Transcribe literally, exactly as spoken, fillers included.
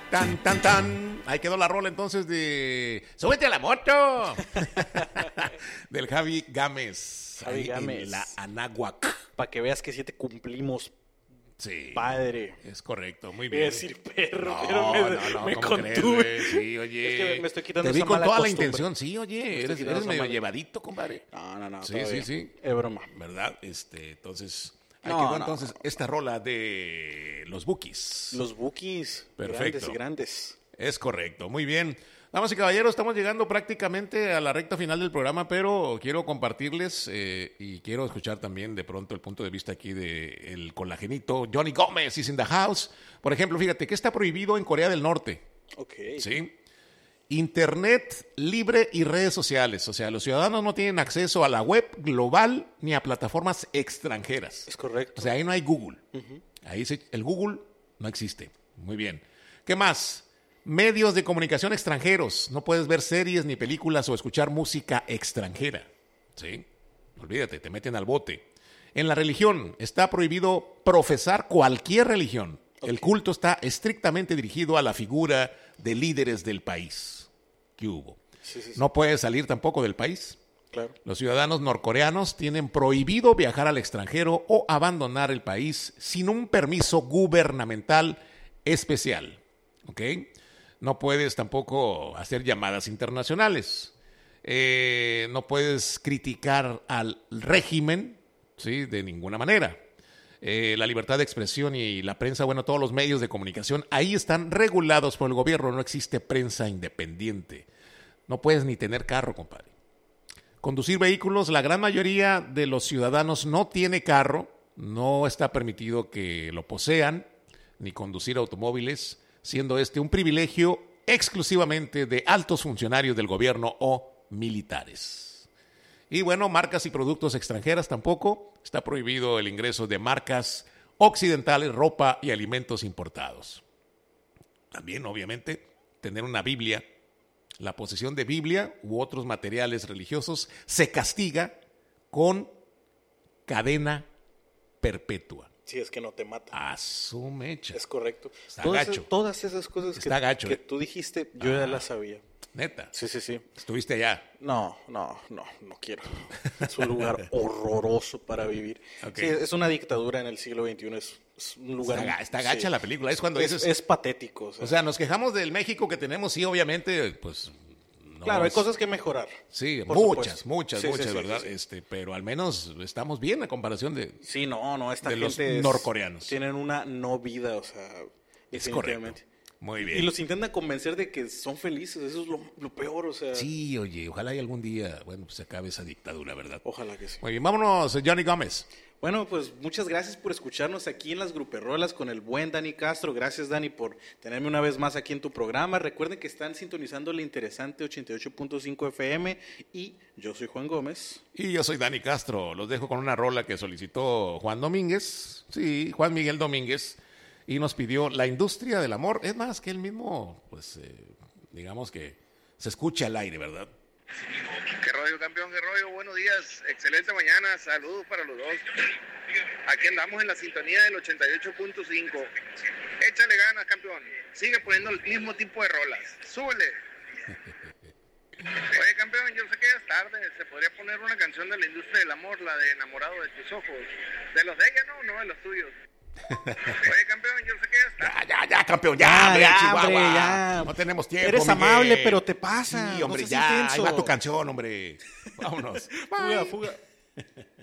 Tan, tan, tan. Ahí quedó la rola entonces de ¡Súbete a la moto! Del Javi Gámez. Javi ahí Gámez. En la Anáhuac. Para que veas que sí te cumplimos. Sí. Padre. Es correcto, muy Voy a bien. decir perro, No, pero me, no, no, me ¿cómo contuve. crees, güey? Sí, oye. Es que me estoy quitando Te vi esa con mala toda la costumbre. intención, sí, oye. Me estoy Eres, quitando eres esa medio mala- llevadito, compadre. No, no, no. Sí, todavía. sí, sí. Es broma. ¿Verdad? Este, entonces, ahí No, quedó no. entonces esta rola de los Bukis. Los Bukis. Perfecto. Grandes, grandes. Es correcto, muy bien. Damas y caballeros, estamos llegando prácticamente a la recta final del programa, pero quiero compartirles eh, y quiero escuchar también de pronto el punto de vista aquí del colagenito Johnny Gómez is in the house. Por ejemplo, fíjate, ¿qué está prohibido en Corea del Norte? Ok. ¿Sí? Internet libre y redes sociales. O sea, los ciudadanos no tienen acceso a la web global ni a plataformas extranjeras. Es correcto. O sea, ahí no hay Google. Ahí se- el Google no existe. Muy bien. ¿Qué más? Medios de comunicación extranjeros. No puedes ver series ni películas o escuchar música extranjera. ¿Sí? Olvídate, te meten al bote. En la religión está prohibido profesar cualquier religión. El culto está estrictamente dirigido a la figura de líderes del país. ¿Qué hubo? Sí, sí, sí. No puedes salir tampoco del país. Claro. Los ciudadanos norcoreanos tienen prohibido viajar al extranjero o abandonar el país sin un permiso gubernamental especial. ¿Ok? No puedes tampoco hacer llamadas internacionales. Eh, no puedes criticar al régimen, ¿sí? De ninguna manera. Eh, la libertad de expresión y la prensa, bueno, todos los medios de comunicación, ahí están regulados por el gobierno. No existe prensa independiente. No puedes ni tener carro, compadre. Conducir vehículos, la gran mayoría de los ciudadanos no tiene carro, no está permitido que lo posean, ni conducir automóviles, siendo este un privilegio exclusivamente de altos funcionarios del gobierno o militares. Y bueno, marcas y productos extranjeras tampoco, está prohibido el ingreso de marcas occidentales, ropa y alimentos importados. También, obviamente, tener una Biblia. La posesión de Biblia u otros materiales religiosos se castiga con cadena perpetua. Sí, es que no te mata. A su mecha. Es correcto. Está todas, gacho. esas- todas esas cosas que, Está gacho, que eh. tú dijiste, yo ya las sabía. Neta. Sí, sí, sí. Estuviste allá. No, no, no, no quiero. Es un lugar horroroso para vivir. Ok. Sí, es una dictadura en el siglo veintiuno. Es, es un lugar. Está, ga- está gacha sí. la película. Es cuando Es, dices. es patético. O sea, O sea, nos quejamos del México que tenemos, sí, obviamente, pues. No claro, hay es- cosas que mejorar. Sí, por muchas, supuesto. muchas, Sí, sí, muchas, sí, ¿verdad? sí, sí. Este, pero al menos estamos bien a comparación de. Sí, no, no, esta de los gente es- norcoreanos. tienen una no vida, o sea, Es definitivamente. correcto. Muy bien. Y los intentan convencer de que son felices, eso es lo, lo peor, o sea, Sí, oye, ojalá y algún día, bueno, pues se acabe esa dictadura, ¿verdad? ojalá que sí. Muy bien, vámonos, Johnny Gómez. Bueno, pues muchas gracias por escucharnos aquí en las Gruperrolas con el buen Dani Castro. Gracias, Dani, por tenerme una vez más aquí en tu programa. Recuerden que están sintonizando la interesante ochenta y ocho punto cinco F M y yo soy Juan Gómez. Y yo soy Dani Castro. Los dejo con una rola que solicitó Juan Domínguez. Sí, Juan Miguel Domínguez. Y nos pidió La Industria del Amor. Es más, que él mismo, pues, eh, digamos que se escucha al aire, ¿verdad? ¿Qué rollo, campeón? ¿Qué rollo? Buenos días, excelente mañana, saludos para los dos. Aquí andamos en la sintonía del ochenta y ocho punto cinco. Échale ganas, campeón. Sigue poniendo el mismo tipo de rolas. Súbele. Oye, campeón, yo sé que ya es tarde. Se podría poner una canción de La Industria del Amor, la de Enamorado de tus ojos. ¿De los de ella, no? No de los tuyos. Oye, campeón, yo sé que ya es tarde. Ya, ya, ya, campeón, ya, Ya, hombre, ya, Chihuahua. hombre, ya. No tenemos tiempo, Eres Miguel. amable, pero te pasa. Sí, No hombre, seas ya. intenso. Ahí va tu canción, hombre. Vámonos. Fuga, fuga.